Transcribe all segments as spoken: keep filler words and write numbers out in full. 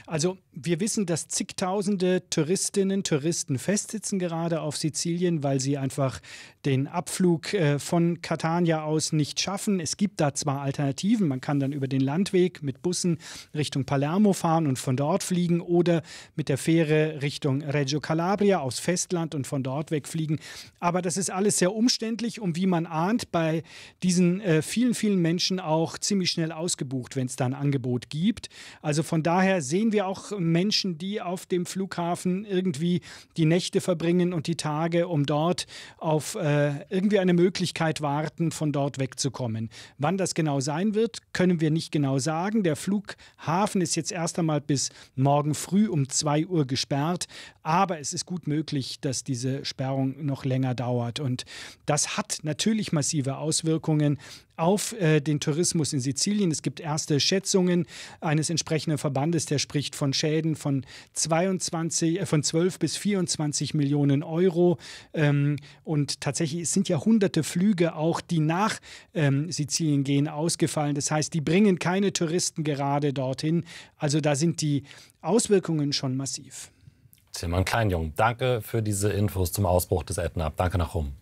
Also wir wissen, dass zigtausende Touristinnen, Touristen festsitzen gerade auf Sizilien, weil sie einfach den Abflug äh, von Catania aus nicht schaffen. Es gibt da zwar Alternativen, man kann dann über den Landweg mit Bussen Richtung Palermo fahren und von dort fliegen oder mit der Fähre Richtung Reggio Calabria aus Festland und von dort wegfliegen. Aber das ist alles sehr umständlich und wie man ahnt, bei diesen äh, vielen, vielen Menschen auch ziemlich schnell ausgebucht, wenn es da ein Angebot gibt. Also von daher sehen wir auch Menschen, die auf dem Flughafen irgendwie die Nächte verbringen und die Tage, um dort auf äh, irgendwie eine Möglichkeit warten, von dort wegzukommen. Wann das genau sein wird, können wir nicht genau sagen. Der Flughafen ist jetzt erst einmal bis morgen früh um zwei Uhr gesperrt, aber es ist gut möglich, dass diese Sperrung noch länger dauert. Und das hat natürlich massive Auswirkungen auf äh, den Tourismus in Sizilien. Es gibt erste Schätzungen eines entsprechenden Verbandes, der spricht von Schäden von, zweiundzwanzig, äh, von zwölf bis vierundzwanzig Millionen Euro. Ähm, und tatsächlich sind ja hunderte Flüge auch, die nach ähm, Sizilien gehen, ausgefallen. Das heißt, die bringen keine Touristen gerade dorthin. Also da sind die Auswirkungen schon massiv. Tilman Kleinjung, danke für diese Infos zum Ausbruch des Ätna. Danke nach Rom.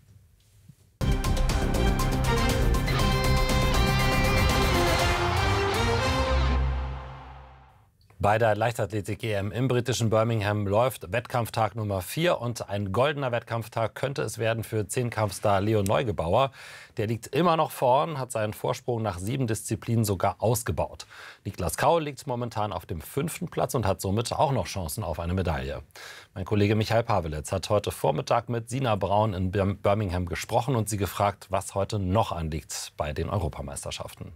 Bei der Leichtathletik-E M im britischen Birmingham läuft Wettkampftag Nummer vier und ein goldener Wettkampftag könnte es werden für Zehnkampfstar Leon Neugebauer. Der liegt immer noch vorn, hat seinen Vorsprung nach sieben Disziplinen sogar ausgebaut. Niklas Kaul liegt momentan auf dem fünften Platz und hat somit auch noch Chancen auf eine Medaille. Mein Kollege Michael Pavelec hat heute Vormittag mit Sina Braun in Birmingham gesprochen und sie gefragt, was heute noch anliegt bei den Europameisterschaften.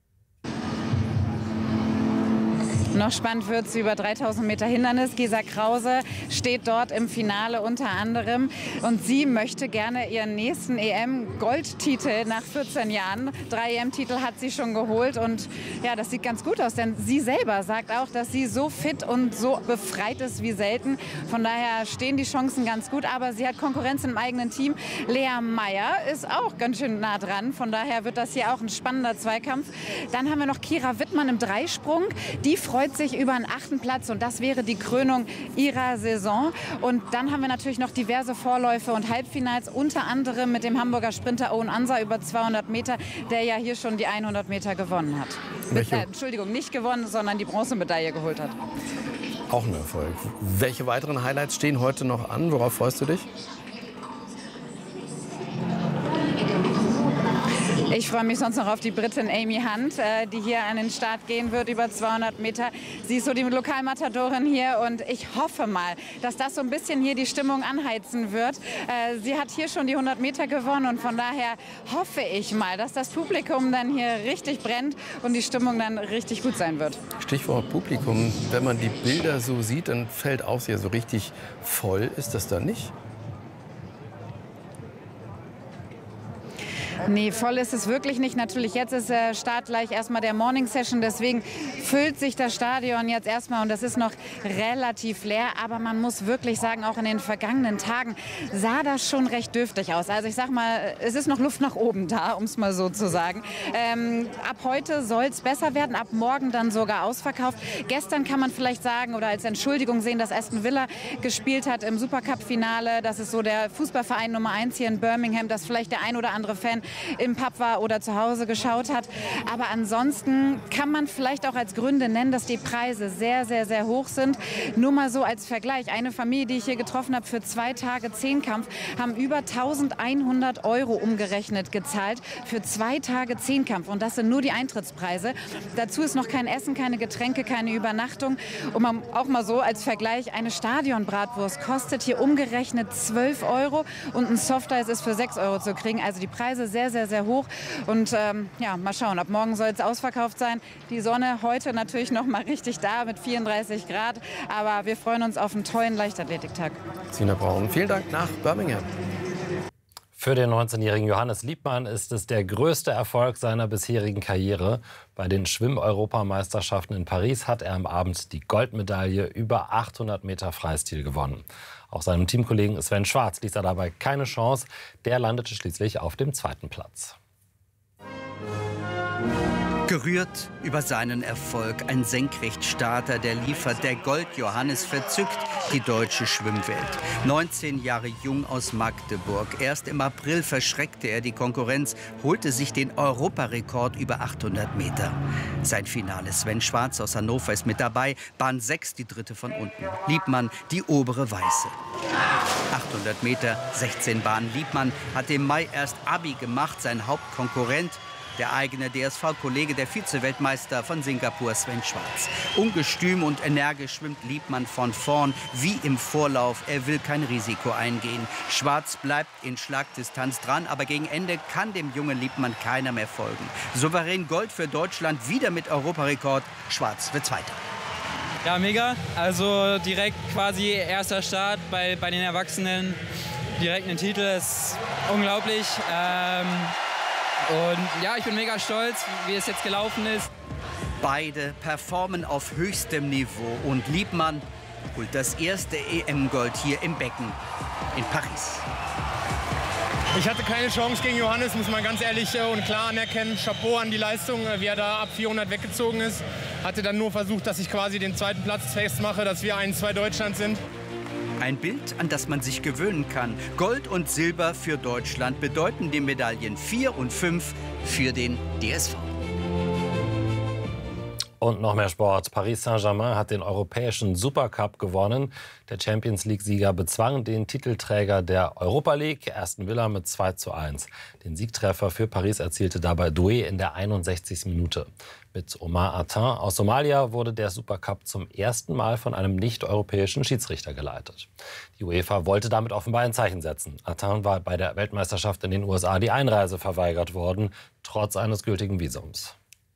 Noch spannend wird es über dreitausend Meter Hindernis. Gesa Krause steht dort im Finale unter anderem. Und sie möchte gerne ihren nächsten E M-Goldtitel nach vierzehn Jahren. Drei E M-Titel hat sie schon geholt. Und ja, das sieht ganz gut aus. Denn sie selber sagt auch, dass sie so fit und so befreit ist wie selten. Von daher stehen die Chancen ganz gut. Aber sie hat Konkurrenz im eigenen Team. Lea Meyer ist auch ganz schön nah dran. Von daher wird das hier auch ein spannender Zweikampf. Dann haben wir noch Kira Wittmann im Dreisprung. Die freut sich über einen achten Platz und das wäre die Krönung ihrer Saison. Und dann haben wir natürlich noch diverse Vorläufe und Halbfinals, unter anderem mit dem Hamburger Sprinter Owen Ansa über zweihundert Meter, der ja hier schon die hundert Meter gewonnen hat. Äh, Entschuldigung, nicht gewonnen, sondern die Bronzemedaille geholt hat. Auch ein Erfolg. Welche weiteren Highlights stehen heute noch an? Worauf freust du dich? Ich freue mich sonst noch auf die Britin Amy Hunt, äh, die hier an den Start gehen wird über zweihundert Meter. Sie ist so die Lokalmatadorin hier und ich hoffe mal, dass das so ein bisschen hier die Stimmung anheizen wird. Äh, sie hat hier schon die hundert Meter gewonnen und von daher hoffe ich mal, dass das Publikum dann hier richtig brennt und die Stimmung dann richtig gut sein wird. Stichwort Publikum. Wenn man die Bilder so sieht, dann fällt auf, ja so richtig voll ist das da nicht? Nee, voll ist es wirklich nicht. Natürlich, jetzt ist der Start gleich erstmal der Morning Session. Deswegen füllt sich das Stadion jetzt erstmal und das ist noch relativ leer. Aber man muss wirklich sagen, auch in den vergangenen Tagen sah das schon recht dürftig aus. Also ich sag mal, es ist noch Luft nach oben da, um es mal so zu sagen. Ähm, ab heute soll es besser werden, ab morgen dann sogar ausverkauft. Gestern kann man vielleicht sagen oder als Entschuldigung sehen, dass Aston Villa gespielt hat im Supercup-Finale. Das ist so der Fußballverein Nummer eins hier in Birmingham, dass vielleicht der ein oder andere Fan im Pub war oder zu Hause geschaut hat. Aber ansonsten kann man vielleicht auch als Gründe nennen, dass die Preise sehr, sehr, sehr hoch sind. Nur mal so als Vergleich. Eine Familie, die ich hier getroffen habe für zwei Tage Zehnkampf, haben über eintausendeinhundert Euro umgerechnet gezahlt für zwei Tage Zehnkampf. Und das sind nur die Eintrittspreise. Dazu ist noch kein Essen, keine Getränke, keine Übernachtung. Und man, auch mal so als Vergleich, eine Stadionbratwurst kostet hier umgerechnet zwölf Euro und ein Softeis ist für sechs Euro zu kriegen. Also die Preise sehr, sehr, sehr hoch. Und ähm, ja, mal schauen, ab morgen soll es ausverkauft sein. Die Sonne heute natürlich noch mal richtig da mit vierunddreißig Grad. Aber wir freuen uns auf einen tollen Leichtathletiktag. Sina Braun, vielen Dank nach Birmingham. Für den neunzehnjährigen Johannes Liebmann ist es der größte Erfolg seiner bisherigen Karriere. Bei den Schwimm-Europameisterschaften in Paris hat er am Abend die Goldmedaille über achthundert Meter Freistil gewonnen. Auch seinem Teamkollegen Sven Schwarz ließ er dabei keine Chance. Der landete schließlich auf dem zweiten Platz. Gerührt über seinen Erfolg, ein Senkrechtstarter, der liefert, der Gold-Johannes verzückt die deutsche Schwimmwelt. neunzehn Jahre jung aus Magdeburg. Erst im April verschreckte er die Konkurrenz, holte sich den Europarekord über achthundert Meter. Sein Finale, Sven Schwarz aus Hannover ist mit dabei, Bahn sechs, die dritte von unten. Liebmann, die obere weiße. achthundert Meter, sechzehn Bahnen. Liebmann hat im Mai erst Abi gemacht, sein Hauptkonkurrent, der eigene D S V-Kollege, der Vize-Weltmeister von Singapur, Sven Schwarz. Ungestüm und energisch schwimmt Liebmann von vorn, wie im Vorlauf. Er will kein Risiko eingehen. Schwarz bleibt in Schlagdistanz dran, aber gegen Ende kann dem jungen Liebmann keiner mehr folgen. Souverän Gold für Deutschland, wieder mit Europarekord. Schwarz wird Zweiter. Ja, mega. Also direkt quasi erster Start bei, bei den Erwachsenen. Direkt einen Titel, das ist unglaublich. Ähm Und ja, ich bin mega stolz, wie es jetzt gelaufen ist. Beide performen auf höchstem Niveau und Liebmann holt das erste E M-Gold hier im Becken in Paris. Ich hatte keine Chance gegen Johannes, muss man ganz ehrlich und klar anerkennen. Chapeau an die Leistung, wie er da ab vierhundert weggezogen ist. Hatte dann nur versucht, dass ich quasi den zweiten Platz festmache, dass wir eins zwei Deutschland sind. Ein Bild, an das man sich gewöhnen kann. Gold und Silber für Deutschland bedeuten die Medaillen vier und fünf für den D S V. Und noch mehr Sport. Paris Saint-Germain hat den europäischen Supercup gewonnen. Der Champions League-Sieger bezwang den Titelträger der Europa League, Aston Villa, mit zwei zu eins. Den Siegtreffer für Paris erzielte dabei Doué in der einundsechzigsten Minute. Mit Omar Atin aus Somalia wurde der Supercup zum ersten Mal von einem nicht-europäischen Schiedsrichter geleitet. Die UEFA wollte damit offenbar ein Zeichen setzen. Atin war bei der Weltmeisterschaft in den U S A die Einreise verweigert worden, trotz eines gültigen Visums.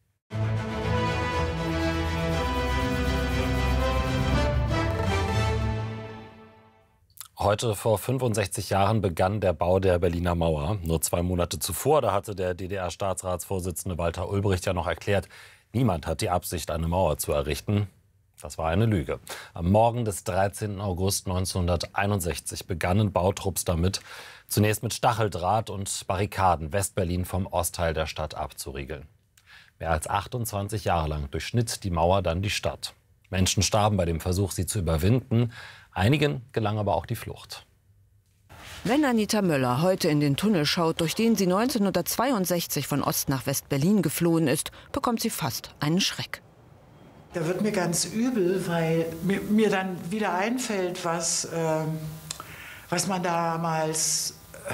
Heute vor fünfundsechzig Jahren begann der Bau der Berliner Mauer. Nur zwei Monate zuvor, da hatte der D D R-Staatsratsvorsitzende Walter Ulbricht ja noch erklärt, niemand hat die Absicht, eine Mauer zu errichten. Das war eine Lüge. Am Morgen des dreizehnten August neunzehnhunderteinundsechzig begannen Bautrupps damit, zunächst mit Stacheldraht und Barrikaden Westberlin vom Ostteil der Stadt abzuriegeln. Mehr als achtundzwanzig Jahre lang durchschnitt die Mauer dann die Stadt. Menschen starben bei dem Versuch, sie zu überwinden. Einigen gelang aber auch die Flucht. Wenn Anita Möller heute in den Tunnel schaut, durch den sie neunzehnhundertzweiundsechzig von Ost nach West-Berlin geflohen ist, bekommt sie fast einen Schreck. Da wird mir ganz übel, weil mir, mir dann wieder einfällt, was, äh, was man damals äh,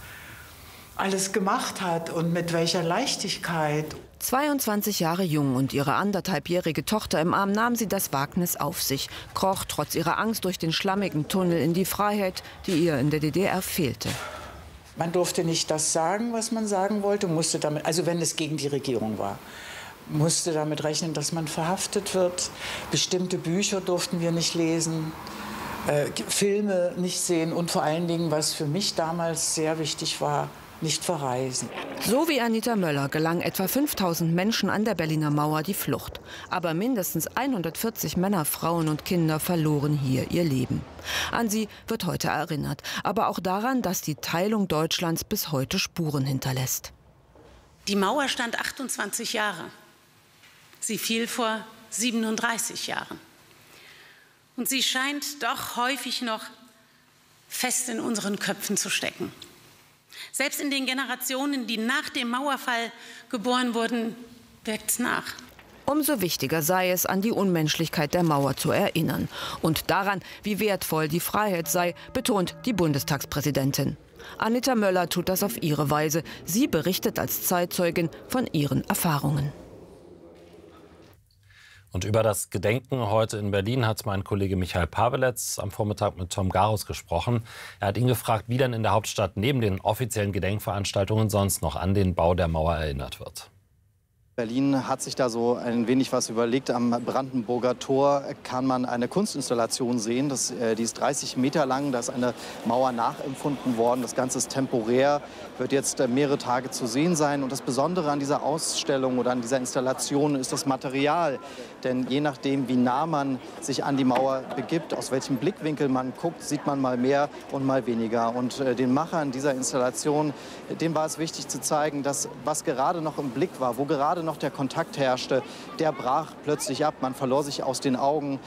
alles gemacht hat und mit welcher Leichtigkeit. zweiundzwanzig Jahre jung und ihre anderthalbjährige Tochter im Arm nahm sie das Wagnis auf sich, kroch trotz ihrer Angst durch den schlammigen Tunnel in die Freiheit, die ihr in der D D R fehlte. Man durfte nicht das sagen, was man sagen wollte, musste damit, also wenn es gegen die Regierung war, musste damit rechnen, dass man verhaftet wird. Bestimmte Bücher durften wir nicht lesen, äh, Filme nicht sehen und vor allen Dingen, was für mich damals sehr wichtig war, nicht verreisen. So wie Anita Möller gelang etwa fünftausend Menschen an der Berliner Mauer die Flucht. Aber mindestens hundertvierzig Männer, Frauen und Kinder verloren hier ihr Leben. An sie wird heute erinnert, aber auch daran, dass die Teilung Deutschlands bis heute Spuren hinterlässt. Die Mauer stand achtundzwanzig Jahre. Sie fiel vor siebenunddreißig Jahren. Und sie scheint doch häufig noch fest in unseren Köpfen zu stecken. Selbst in den Generationen, die nach dem Mauerfall geboren wurden, wirkt's nach. Umso wichtiger sei es, an die Unmenschlichkeit der Mauer zu erinnern. Und daran, wie wertvoll die Freiheit sei, betont die Bundestagspräsidentin. Anita Möller tut das auf ihre Weise. Sie berichtet als Zeitzeugin von ihren Erfahrungen. Und über das Gedenken heute in Berlin hat mein Kollege Michael Paweletz am Vormittag mit Tom Garus gesprochen. Er hat ihn gefragt, wie denn in der Hauptstadt neben den offiziellen Gedenkveranstaltungen sonst noch an den Bau der Mauer erinnert wird. Berlin hat sich da so ein wenig was überlegt. Am Brandenburger Tor kann man eine Kunstinstallation sehen. Das, äh, die ist dreißig Meter lang. Da ist eine Mauer nachempfunden worden. Das Ganze ist temporär, wird jetzt äh, mehrere Tage zu sehen sein. Und das Besondere an dieser Ausstellung oder an dieser Installation ist das Material. Denn je nachdem, wie nah man sich an die Mauer begibt, aus welchem Blickwinkel man guckt, sieht man mal mehr und mal weniger. Und äh, den Machern dieser Installation, dem war es wichtig zu zeigen, dass was gerade noch im Blick war, wo gerade noch der Kontakt herrschte, der brach plötzlich ab. Man verlor sich aus den Augen.